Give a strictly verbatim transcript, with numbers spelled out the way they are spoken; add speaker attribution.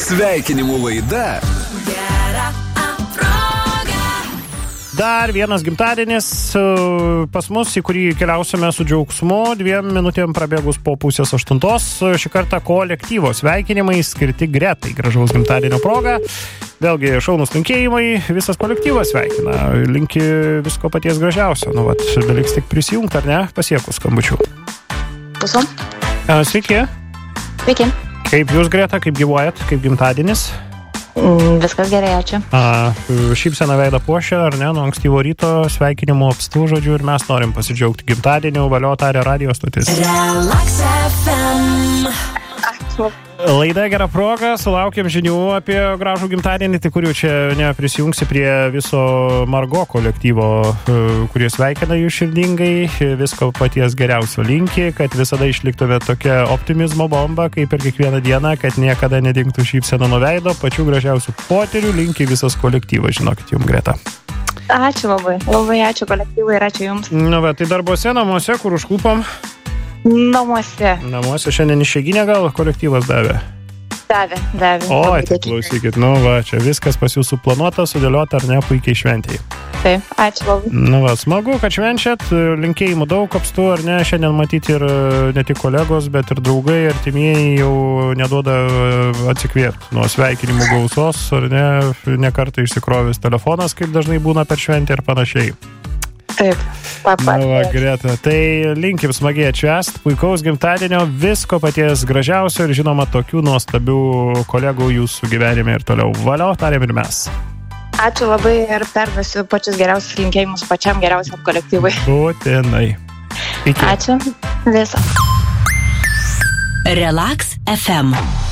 Speaker 1: Sveikinimų laida.
Speaker 2: Dar vienas gimtadienis pas mus, į kurį keliausime su džiaugsmu, dviem minutėm prabėgus po pusės aštuntos. Šį kartą kolektyvo sveikinimai skirti Gretai. Gražaus gimtadienio proga. Vėlgi šaunus linkėjimai, visas kolektyvas sveikina. Linki visko paties gražiausio. Nu, vat, beliks tik prisijungti, ar ne? Pasiekus skambučių.
Speaker 3: Pusu.
Speaker 2: Sveiki.
Speaker 3: Sveiki.
Speaker 2: Kaip jūs, Greta, kaip gyvuojat, kaip gimtadienis?
Speaker 3: Viskas gerai, ačiū.
Speaker 2: A, šypsena veidą puošia, ar ne, nuo ankstyvo ryto, sveikinimų apstų, žodžiu, ir mes norim pasidžiaugti gimtadieniu, valio tarė radio stotis.
Speaker 4: Relax F M.
Speaker 3: Ačiū.
Speaker 2: Laida gera proga, sulaukėm žinių apie gražų gimtadienį, tai kurių čia neprisijungsi prie viso Margo kolektyvo, kurie sveikina jų širdingai, visko paties geriausio linki, kad visada išliktume tokia optimizmo bomba, kaip ir kiekvieną dieną, kad niekada nedingtų šypsena nuo veido, pačių gražiausių poterių linki visas kolektyvas, žinokit jums, Greta.
Speaker 3: Ačiū labai, labai ačiū kolektyvui ir ačiū jums.
Speaker 2: Nu, bet tai darbuose, namuose, kur užklupom?
Speaker 3: Namuose.
Speaker 2: Namuose šiandien išeiginę gal kolektyvas davė?
Speaker 3: Davė, davė.
Speaker 2: O, tai klausykit, nu va, čia viskas pas jūs suplanuota, sudėliota, ar ne, puikiai šventėjai.
Speaker 3: Taip, ačiū labai.
Speaker 2: Nu va, smagu, kad švenčiat, linkėjimų daug apstų, ar ne, šiandien matyti ir ne tik kolegos, bet ir draugai, artimieji jau neduoda atsikvėpti nuo sveikinimų gausos, ar ne, ne kartą išsikrovęs telefonas, kaip dažnai būna per šventę ir panašiai.
Speaker 3: Taip, papa.
Speaker 2: Na va, Greta, tai linkim smagiai atšvęst, puikaus gimtadienio, visko paties gražiausio ir žinoma tokių nuostabių kolegų jūsų gyvenime ir toliau. Valio, tarėm ir mes.
Speaker 3: Ačiū labai ir perduosiu pačius geriausius linkėjimus pačiam geriausiam kolektyvui.
Speaker 2: Būtinai. Iki.
Speaker 3: Ačiū. Viso.
Speaker 4: Relax F M.